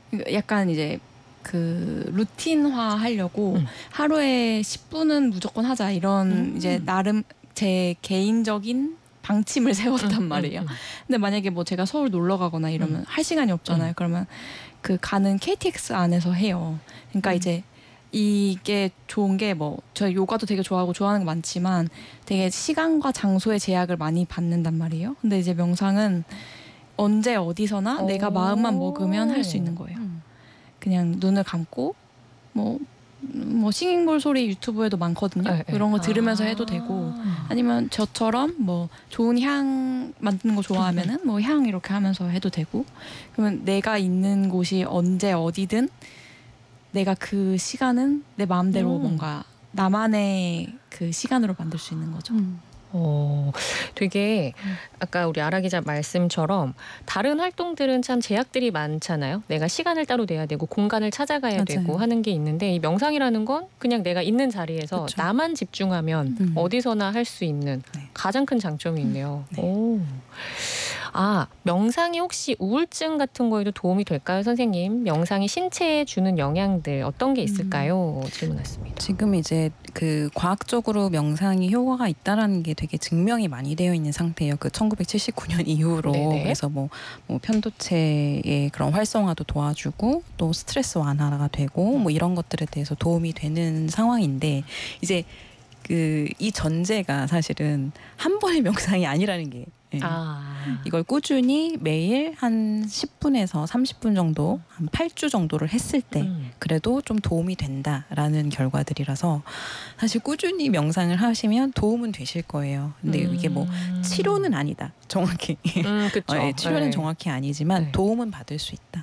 약간 이제 그 루틴화 하려고 하루에 10분은 무조건 하자 이런 이제 나름 제 개인적인 방침을 세웠단 말이에요. 근데 만약에 뭐 제가 서울 놀러 가거나 이러면 할 시간이 없잖아요. 그러면 그 가는 KTX 안에서 해요. 그러니까 이제 이게 좋은 게 뭐 저 요가도 되게 좋아하고 좋아하는 거 많지만 되게 시간과 장소의 제약을 많이 받는단 말이에요. 근데 이제 명상은 언제 어디서나 내가 마음만 먹으면 할 수 있는 거예요. 그냥 눈을 감고 뭐 싱잉볼 소리 유튜브에도 많거든요. 네, 그런 거 들으면서 해도 되고 아니면 저처럼 뭐 좋은 향 만드는 거 좋아하면은 뭐 향 이렇게 하면서 해도 되고 그러면 내가 있는 곳이 언제 어디든 내가 그 시간은 내 마음대로 뭔가 나만의 그 시간으로 만들 수 있는 거죠. 되게 아까 우리 아라 기자 말씀처럼 다른 활동들은 참 제약들이 많잖아요. 내가 시간을 따로 내야 되고 공간을 찾아가야 맞아요. 되고 하는 게 있는데 이 명상이라는 건 그냥 내가 있는 자리에서 그쵸. 나만 집중하면 어디서나 할 수 있는 네. 가장 큰 장점이 있네요. 네. 오. 아, 명상이 혹시 우울증 같은 거에도 도움이 될까요, 선생님? 명상이 신체에 주는 영향들 어떤 게 있을까요? 질문했습니다. 지금 이제 그 과학적으로 명상이 효과가 있다라는 게 되게 증명이 많이 되어 있는 상태예요. 그 1979년 이후로. 네네. 그래서 뭐 편도체의 그런 활성화도 도와주고 또 스트레스 완화가 되고 뭐 이런 것들에 대해서 도움이 되는 상황인데 이제 이 전제가 사실은 한 번의 명상이 아니라는 게 이걸 꾸준히 매일 한 10분에서 30분 정도 한 8주 정도를 했을 때 그래도 좀 도움이 된다라는 결과들이라서 사실 꾸준히 명상을 하시면 도움은 되실 거예요. 근데 이게 뭐 치료는 아니다. 정확히. 그쵸. 치료는 네. 정확히 아니지만 네. 도움은 받을 수 있다.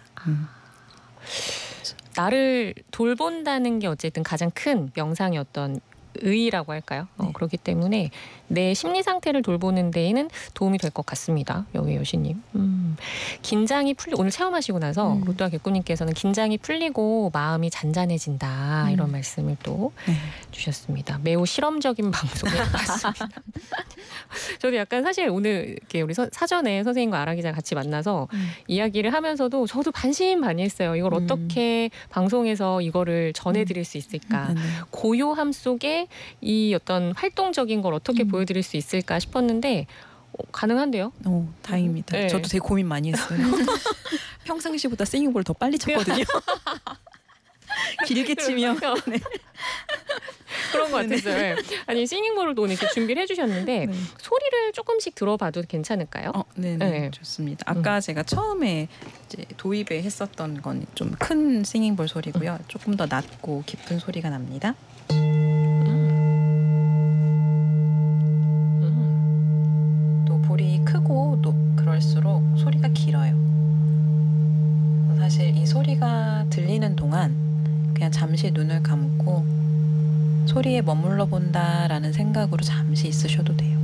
나를 돌본다는 게 어쨌든 가장 큰 명상의 어떤 의의라고 할까요? 네. 그렇기 때문에 내 심리 상태를 돌보는 데에는 도움이 될 것 같습니다. 여기 여신님. 긴장이 오늘 체험하시고 나서 로또와 개꾸님께서는 긴장이 풀리고 마음이 잔잔해진다 이런 말씀을 또 주셨습니다. 매우 실험적인 방송인 것 같습니다. 저도 약간 사실 오늘 이렇게 우리 사전에 선생님과 아라 기자 같이 만나서 이야기를 하면서도 저도 반신반의했어요. 이걸 어떻게 방송에서 이거를 전해드릴 수 있을까? 고요함 속에 이 어떤 활동적인 걸 어떻게 보여드릴 수 있을까 싶었는데 가능한데요? 다행입니다. 네. 저도 되게 고민 많이 했어요. 평상시보다 싱잉볼 더 빨리 쳤거든요. 길게 치면. 네. 그런 것 같았어요. 네. 아니 싱잉볼을 오늘 이렇게 준비를 해주셨는데 소리를 조금씩 들어봐도 괜찮을까요? 네네. 좋습니다. 아까 제가 처음에 이제 도입에 했었던 건 좀 큰 싱잉볼 소리고요. 조금 더 낮고 깊은 소리가 납니다. 또 볼이 크고 또 그럴수록 소리가 길어요. 사실 이 소리가 들리는 동안 그냥 잠시 눈을 감고 소리에 머물러 본다라는 생각으로 잠시 있으셔도 돼요.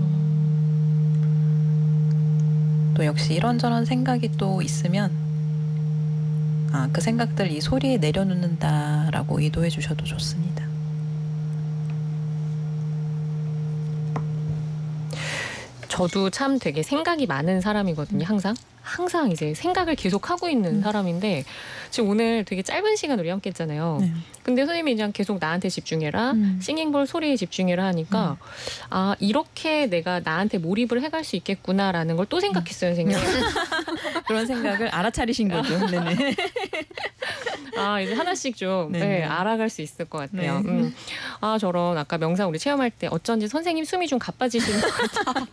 또 역시 이런저런 생각이 또 있으면 그 생각들 이 소리에 내려놓는다라고 의도해 주셔도 좋습니다. 저도 참 되게 생각이 많은 사람이거든요. 항상 이제 생각을 계속 하고 있는 사람인데 지금 오늘 되게 짧은 시간 우리 함께 했잖아요. 근데 선생님이 그냥 계속 나한테 집중해라. 싱잉볼 소리에 집중해라 하니까 이렇게 내가 나한테 몰입을 해갈 수 있겠구나라는 걸 또 생각했어요, 선생님. 그런 생각을 알아차리신 거죠. 네네. 이제 하나씩 좀 알아갈 수 있을 것 같아요. 네. 저런 아까 명상 우리 체험할 때 어쩐지 선생님 숨이 좀 가빠지시는 것 같아요.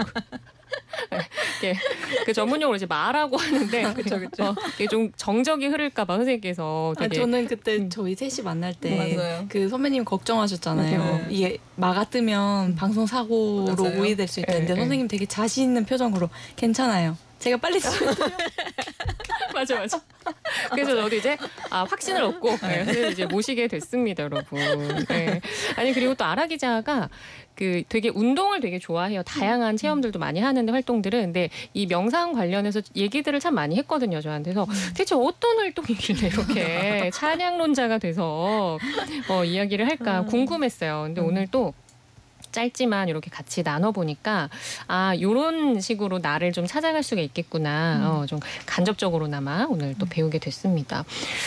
그 전문용어로 이제 말하고 하는데 그쵸. 이게 좀 정적이 흐를까봐 선생님께서 되게 저는 그때 저희 셋이 만날 때 맞아요. 그 선배님 걱정하셨잖아요. 맞아요. 이게 마가 뜨면 방송 사고로 맞아요. 오해될 수 있다. 근데 선생님 되게 자신 있는 표정으로 괜찮아요. 제가 빨리 치면 돼요. 맞아. 그래서 저도 이제 확신을 얻고 선생님 이제 모시게 됐습니다, 여러분. 네. 아니 그리고 또 아라 기자가 그 되게 운동을 되게 좋아해요. 다양한 체험들도 많이 하는데 활동들은. 근데 이 명상 관련해서 얘기들을 참 많이 했거든요, 저한테서. 대체 어떤 활동이길래 이렇게 찬양론자가 돼서 이야기를 할까 궁금했어요. 근데 오늘 또 짧지만 이렇게 같이 나눠보니까 요런 식으로 나를 좀 찾아갈 수가 있겠구나. 좀 간접적으로나마 오늘 또 배우게 됐습니다.